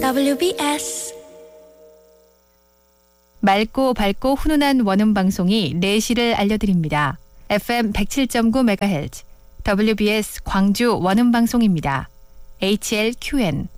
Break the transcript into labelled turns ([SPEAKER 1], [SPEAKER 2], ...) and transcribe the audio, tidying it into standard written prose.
[SPEAKER 1] WBS
[SPEAKER 2] 맑고 밝고 훈훈한 원음 방송이 4시를 알려드립니다. FM 107.9MHz WBS 광주 원음 방송입니다. HLQN